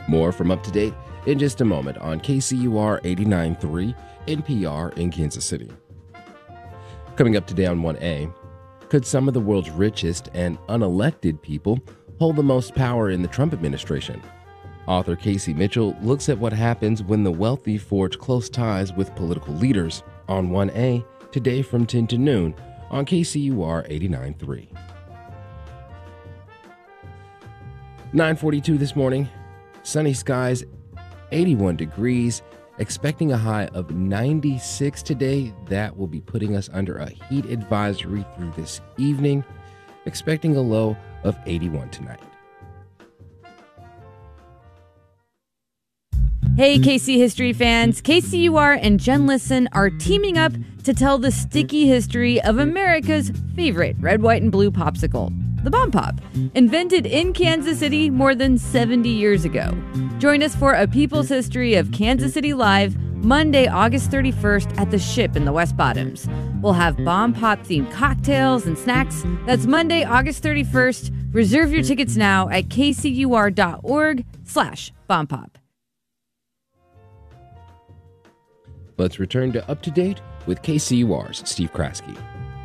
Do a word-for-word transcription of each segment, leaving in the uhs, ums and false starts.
More from Up to Date in just a moment on K C U R eighty-nine point three N P R in Kansas City. Coming up today on one A, could some of the world's richest and unelected people hold the most power in the Trump administration? Author Casey Mitchell looks at what happens when the wealthy forge close ties with political leaders on one A today from ten to noon on K C U R eighty-nine point three. nine forty-two this morning, sunny skies, eighty-one degrees, expecting a high of ninety-six today. That will be putting us under a heat advisory through this evening, expecting a low of eighty-one tonight. Hey, K C History fans. K C U R and Jen Listen are teaming up to tell the sticky history of America's favorite red, white, and blue popsicle, the Bomb Pop, invented in Kansas City more than seventy years ago. Join us for a People's History of Kansas City Live, Monday, August thirty-first at the Ship in the West Bottoms. We'll have Bomb Pop-themed cocktails and snacks. That's Monday, August thirty-first. Reserve your tickets now at kcur.org slash Bomb Pop. Let's return to Up to Date with K C U R's Steve Kraske.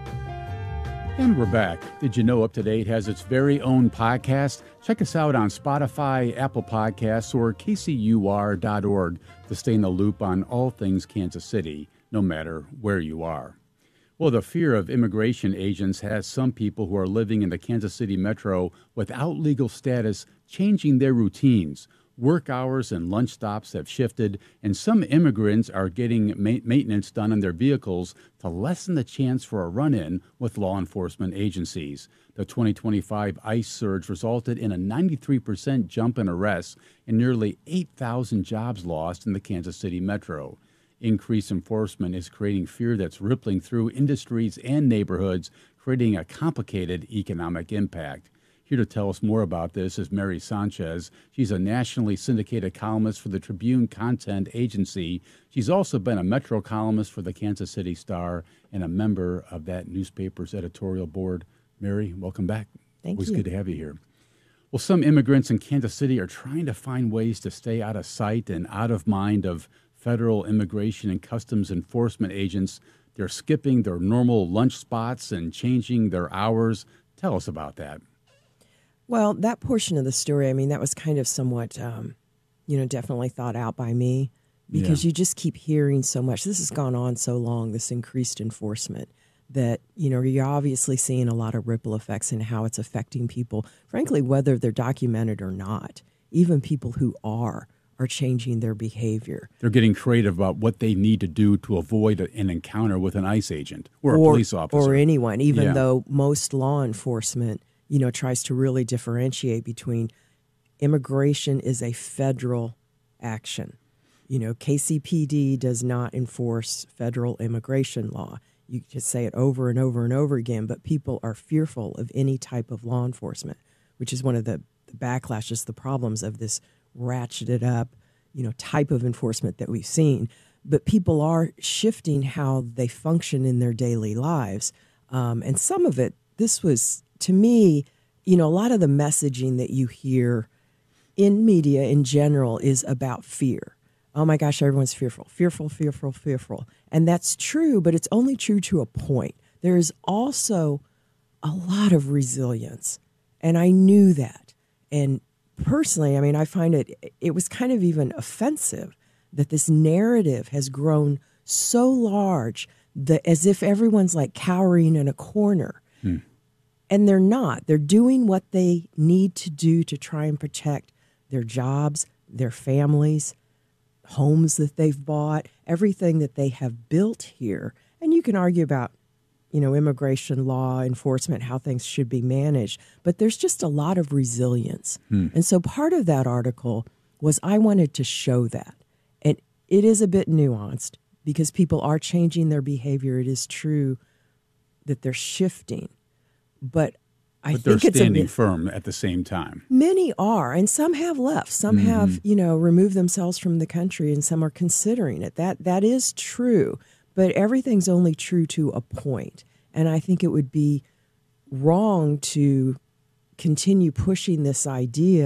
And we're back. Did you know Up to Date has its very own podcast? Check us out on Spotify, Apple Podcasts, or K C U R dot org to stay in the loop on all things Kansas City, no matter where you are. Well, the fear of immigration agents has some people who are living in the Kansas City metro without legal status changing their routines. Work hours and lunch stops have shifted, and some immigrants are getting ma- maintenance done on their vehicles to lessen the chance for a run-in with law enforcement agencies. The twenty twenty-five ICE surge resulted in a ninety-three percent jump in arrests and nearly eight thousand jobs lost in the Kansas City metro. Increased enforcement is creating fear that's rippling through industries and neighborhoods, creating a complicated economic impact. Here to tell us more about this is Mary Sanchez. She's a nationally syndicated columnist for the Tribune Content Agency. She's also been a Metro columnist for the Kansas City Star and a member of that newspaper's editorial board. Mary, welcome back. Thank you. It was you. good to have you here. Well, some immigrants in Kansas City are trying to find ways to stay out of sight and out of mind of federal immigration and customs enforcement agents. They're skipping their normal lunch spots and changing their hours. Tell us about that. Well, that portion of the story, I mean, that was kind of somewhat, um, you know, definitely thought out by me because yeah. you just keep hearing so much. This has gone on so long, this increased enforcement, that, you know, you're obviously seeing a lot of ripple effects in how it's affecting people, frankly, whether they're documented or not. Even people who are, are changing their behavior. They're getting creative about what they need to do to avoid an encounter with an ICE agent or, or a police officer. Or anyone, even yeah. though most law enforcement you know, tries to really differentiate between immigration is a federal action. You know, K C P D does not enforce federal immigration law. You just say it over and over and over again, but people are fearful of any type of law enforcement, which is one of the, the backlashes, the problems of this ratcheted up, you know, type of enforcement that we've seen. But people are shifting how they function in their daily lives. Um, and some of it, this was... To me, you know, a lot of the messaging that you hear in media in general is about fear. Oh, my gosh, everyone's fearful, fearful, fearful, fearful. And that's true, but it's only true to a point. There is also a lot of resilience, and I knew that. And personally, I mean, I find it, it was kind of even offensive that this narrative has grown so large that as if everyone's like cowering in a corner. Hmm. And they're not. They're doing what they need to do to try and protect their jobs, their families, homes that they've bought, everything that they have built here. And you can argue about, you know, immigration law enforcement, how things should be managed. But there's just a lot of resilience. Hmm. And so part of that article was I wanted to show that. And it is a bit nuanced because people are changing their behavior. It is true that they're shifting. But I but they're think it's standing a, firm at the same time. Many are, and some have left. Some mm-hmm. have, you know, removed themselves from the country, and some are considering it. That that is true, but everything's only true to a point. And I think it would be wrong to continue pushing this idea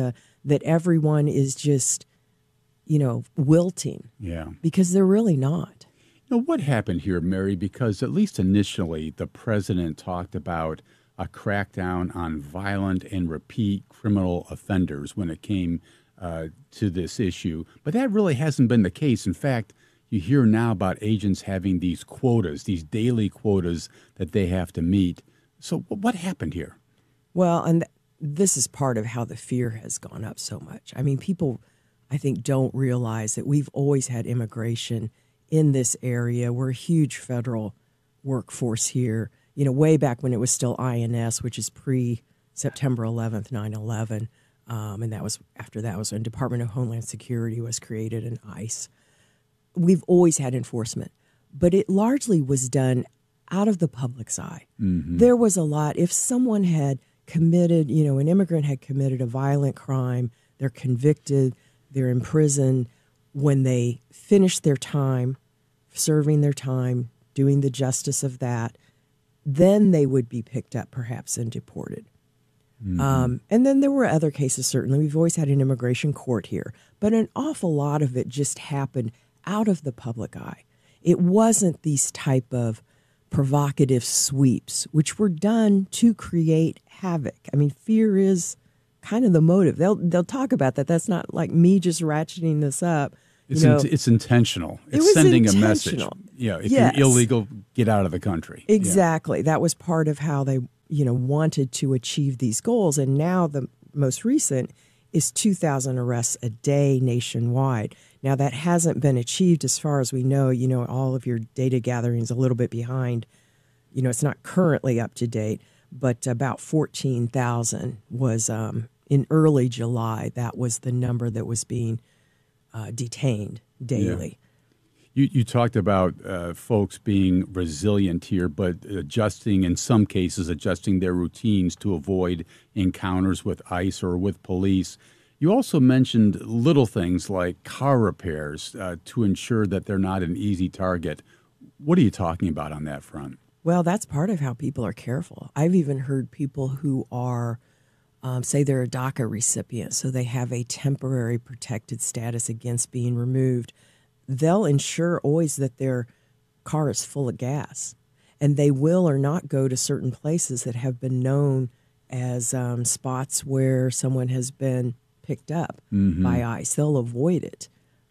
that everyone is just, you know, wilting. Yeah. Because they're really not. You know, what happened here, Mary? Because at least initially, the president talked about a crackdown on violent and repeat criminal offenders when it came uh, to this issue. But that really hasn't been the case. In fact, you hear now about agents having these quotas, these daily quotas that they have to meet. So what happened here? Well, and th- this is part of how the fear has gone up so much. I mean, people, I think, don't realize that we've always had immigration in this area. We're a huge federal workforce here, you know, way back when it was still I N S, which is pre-September eleventh, nine eleven. Um, and that was after that was when Department of Homeland Security was created and ICE. We've always had enforcement, but it largely was done out of the public's eye. Mm-hmm. There was a lot. If someone had committed, you know, an immigrant had committed a violent crime, they're convicted, they're in prison. When they finish their time, serving their time, doing the justice of that, then they would be picked up perhaps and deported. Mm-hmm. Um, and then there were other cases, certainly. We've always had an immigration court here. But an awful lot of it just happened out of the public eye. It wasn't these type of provocative sweeps, which were done to create havoc. I mean, fear is kind of the motive. They'll they'll talk about that. That's not like me just ratcheting this up. It's you know, in, it's intentional. It's it was sending intentional. a message. Yeah, if yes. you're illegal, get out of the country. Exactly. Yeah. That was part of how they, you know, wanted to achieve these goals. And now the most recent is two thousand arrests a day nationwide. Now, that hasn't been achieved as far as we know. You know, all of your data gathering is a little bit behind. You know, it's not currently up to date, but about fourteen thousand was um, in early July. That was the number that was being uh, detained daily. Yeah. You, you talked about uh, folks being resilient here, but adjusting, in some cases, adjusting their routines to avoid encounters with ICE or with police. You also mentioned little things like car repairs uh, to ensure that they're not an easy target. What are you talking about on that front? Well, that's part of how people are careful. I've even heard people who are, um, say they're a DACA recipient, so they have a temporary protected status against being removed. They'll ensure always that their car is full of gas, and they will or not go to certain places that have been known as um, spots where someone has been picked up mm-hmm. by ICE. They'll avoid it.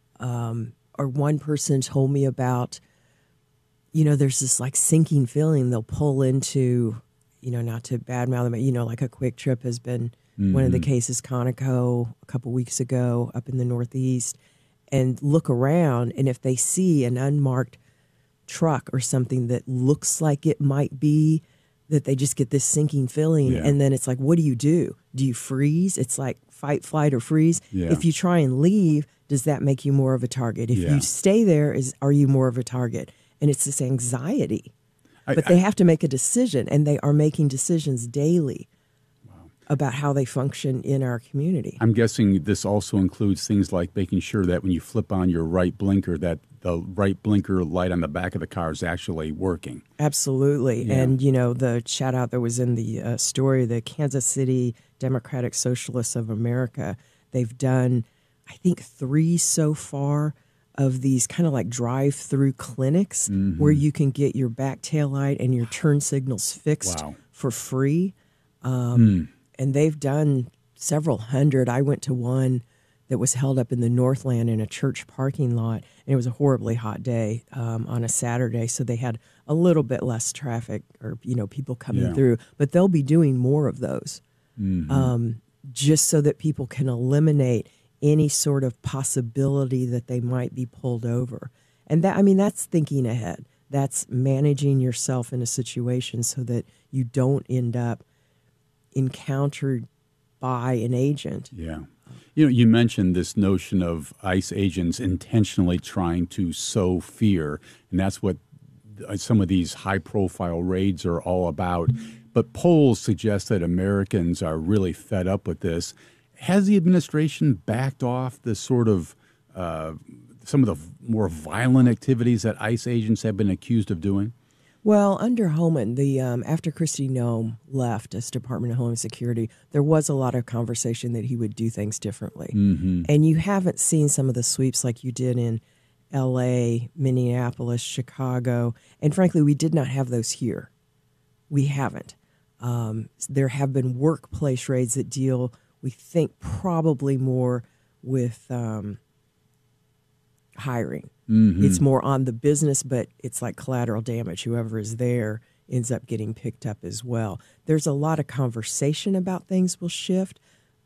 Um, or one person told me about, you know, there's this like sinking feeling they'll pull into, you know, not to badmouth them, you know, like a Quick Trip has been mm-hmm. one of the cases, Conoco, a couple weeks ago up in the Northeast, and look around. And if they see an unmarked truck or something that looks like it might be, that they just get this sinking feeling. Yeah. And then it's like, what do you do? Do you freeze? It's like fight, flight, or freeze. Yeah. If you try and leave, does that make you more of a target? If yeah. you stay there, is are you more of a target? And it's this anxiety. I, but they I, have to make a decision, and they are making decisions daily wow. about how they function in our community. I'm guessing this also includes things like making sure that when you flip on your right blinker, that the right blinker light on the back of the car is actually working. Absolutely. Yeah. And, you know, the shout out that was in the uh, story, the Kansas City Democratic Socialists of America, they've done, I think, three so far of these kind of like drive-through clinics mm-hmm. where you can get your back tail light and your turn signals fixed wow. for free. Um, mm. And they've done several hundred. I went to one that was held up in the Northland in a church parking lot, and it was a horribly hot day um, on a Saturday, so they had a little bit less traffic or, you know, people coming yeah. through. But they'll be doing more of those mm-hmm. um, just so that people can eliminate any sort of possibility that they might be pulled over. And that, I mean, that's thinking ahead. That's managing yourself in a situation so that you don't end up encountered by an agent. Yeah. You know, you mentioned this notion of ICE agents intentionally trying to sow fear, and that's what some of these high-profile raids are all about. But polls suggest that Americans are really fed up with this. Has the administration backed off the sort of uh, some of the more violent activities that ICE agents have been accused of doing? Well, under Homan, the um, after Kristi Noem left as Department of Homeland Security, there was a lot of conversation that he would do things differently. Mm-hmm. And you haven't seen some of the sweeps like you did in L A, Minneapolis, Chicago, and frankly, we did not have those here. We haven't. Um, there have been workplace raids that deal, we think, probably more with um, hiring. Mm-hmm. It's more on the business, but it's like collateral damage. Whoever is there ends up getting picked up as well. There's a lot of conversation about things will shift,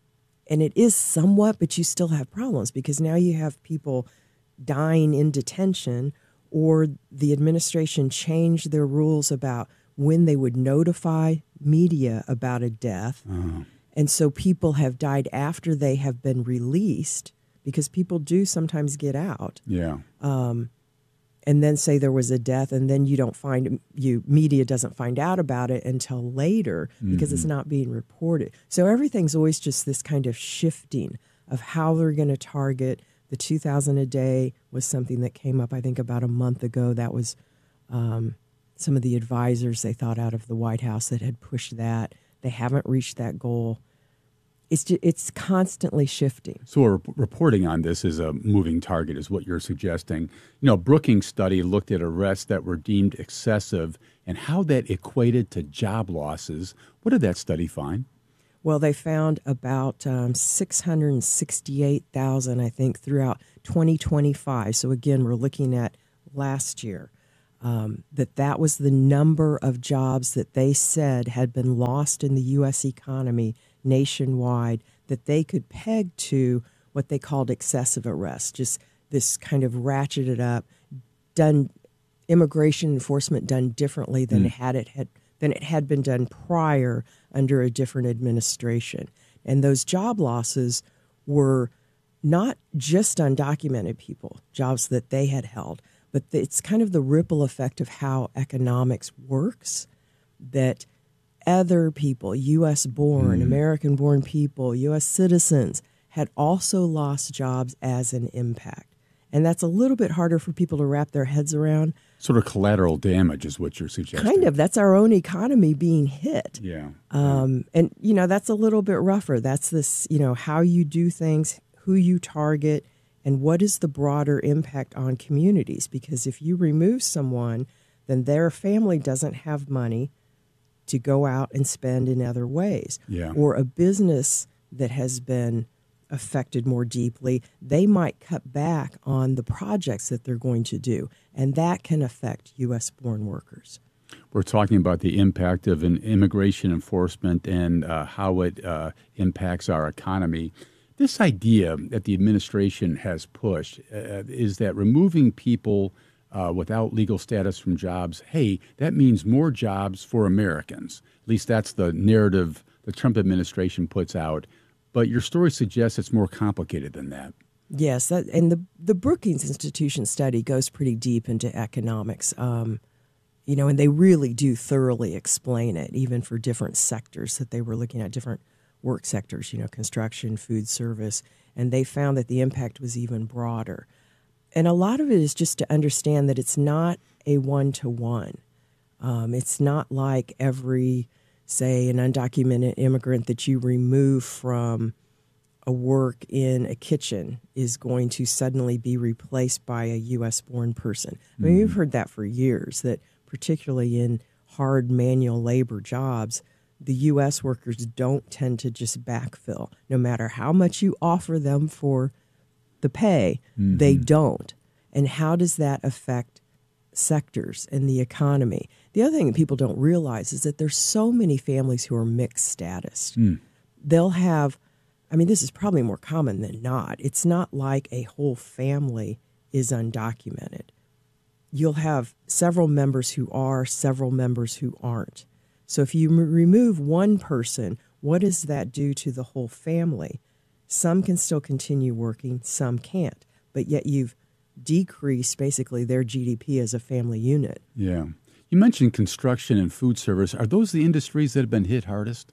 and it is somewhat, but you still have problems because now you have people dying in detention, or the administration changed their rules about when they would notify media about a death. Uh-huh. And so people have died after they have been released, because people do sometimes get out. Yeah. Um, and then say there was a death, and then you don't find, you media doesn't find out about it until later because mm-hmm. it's not being reported. So everything's always just this kind of shifting of how they're going to target. The two thousand a day was something that came up, I think, about a month ago. That was um, some of the advisors they thought out of the White House that had pushed that. They haven't reached that goal. It's just, it's constantly shifting. So we're reporting on this as a moving target is what you're suggesting. You know, Brookings study looked at arrests that were deemed excessive and how that equated to job losses. What did that study find? Well, they found about um, six hundred sixty-eight thousand, I think, throughout twenty twenty-five. So again, we're looking at last year, um, that that was the number of jobs that they said had been lost in the U S economy nationwide, that they could peg to what they called excessive arrest, just this kind of ratcheted up, done immigration enforcement done differently than mm. it had it had than it had been done prior under a different administration. And those job losses were not just undocumented people, jobs that they had held, but it's kind of the ripple effect of how economics works, that other people, U S born, mm. American-born people, U S citizens, had also lost jobs as an impact. And that's a little bit harder for people to wrap their heads around. Sort of collateral damage is what you're suggesting. Kind of. That's our own economy being hit. Yeah. Um, and, you know, that's a little bit rougher. That's this, you know, how you do things, who you target, and what is the broader impact on communities. Because if you remove someone, then their family doesn't have money to go out and spend in other ways. Yeah. Or a business that has been affected more deeply, they might cut back on the projects that they're going to do, and that can affect U S born workers. We're talking about the impact of an immigration enforcement and uh, how it uh, impacts our economy. This idea that the administration has pushed uh, is that removing people uh, without legal status from jobs, hey, that means more jobs for Americans. At least that's the narrative the Trump administration puts out. But your story suggests it's more complicated than that. Yes, that, and the the Brookings Institution study goes pretty deep into economics, um, you know, and they really do thoroughly explain it, even for different sectors that they were looking at, different work sectors, you know, construction, food service, and they found that the impact was even broader. And a lot of it is just to understand that it's not a one-to-one. Um, it's not like every, say, an undocumented immigrant that you remove from a work in a kitchen is going to suddenly be replaced by a U S born person. I mean, mm. we've heard that for years, that particularly in hard manual labor jobs, the U S workers don't tend to just backfill. No matter how much you offer them for the pay, mm-hmm. they don't. And how does that affect sectors in the economy? The other thing that people don't realize is that there's so many families who are mixed status. Mm. They'll have, I mean, this is probably more common than not. It's not like a whole family is undocumented. You'll have several members who are, several members who aren't. So if you m- remove one person, what does that do to the whole family? Some can still continue working, some can't. But yet you've decreased basically their G D P as a family unit. Yeah. You mentioned construction and food service. Are those the industries that have been hit hardest?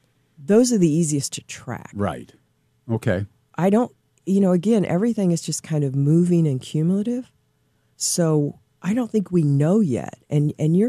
Those are the easiest to track. Right. Okay. I don't, you know, again, everything is just kind of moving and cumulative. So I don't think we know yet. And and you're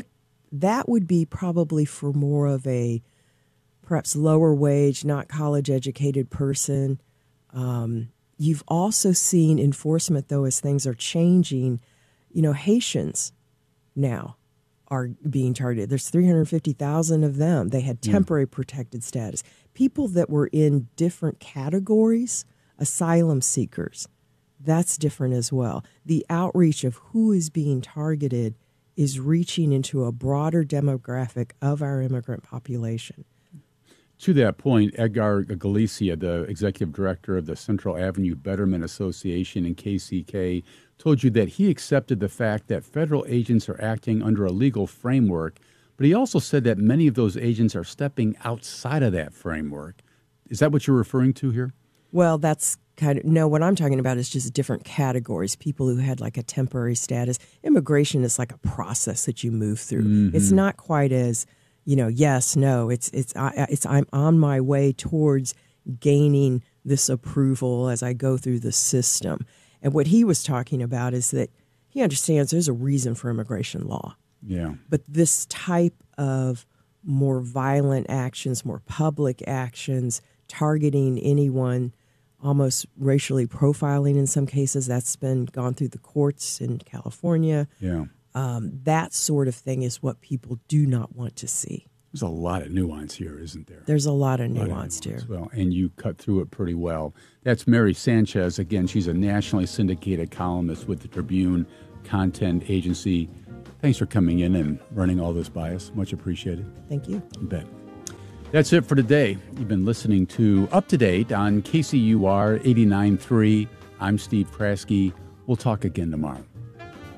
that would be probably for more of a perhaps lower wage, not college educated person. Um, you've also seen enforcement, though, as things are changing. You know, Haitians now are being targeted. There's three hundred fifty thousand of them. They had temporary mm. protected status. People that were in different categories, asylum seekers, that's different as well. The outreach of who is being targeted is reaching into a broader demographic of our immigrant population. To that point, Edgar Galicia, the executive director of the Central Avenue Betterment Association in K C K, told you that he accepted the fact that federal agents are acting under a legal framework, but he also said that many of those agents are stepping outside of that framework. Is that what you're referring to here? Well, that's kind of, no, what I'm talking about is just different categories, people who had like a temporary status. Immigration is like a process that you move through. Mm-hmm. It's not quite as, you know, yes, no, it's, it's, I, it's, I'm on my way towards gaining this approval as I go through the system. And what he was talking about is that he understands there's a reason for immigration law. Yeah. But this type of more violent actions, more public actions, targeting anyone, almost racially profiling in some cases, that's been gone through the courts in California. Yeah. Um, that sort of thing is what people do not want to see. There's a lot of nuance here, isn't there? There's a lot of a lot nuance, of nuance here. Well, and you cut through it pretty well. That's Mary Sanchez. Again, she's a nationally syndicated columnist with the Tribune Content Agency. Thanks for coming in and running all this by us. Much appreciated. Thank you. You bet. That's it for today. You've been listening to Up to Date on K C U R eighty-nine point three. I'm Steve Kraske. We'll talk again tomorrow.